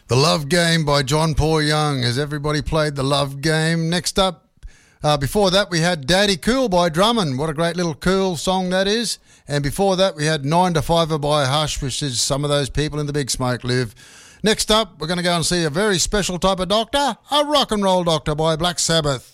The Love Game by John Paul Young. Has everybody played The Love Game? Next up, before that, we had Daddy Cool by Drummond. What a great little cool song that is. And before that, we had 9 to 5 by Hush, which is Some of Those People in the Big Smoke Live. Next up, we're going to go and see a very special type of doctor, a rock and roll doctor by Black Sabbath.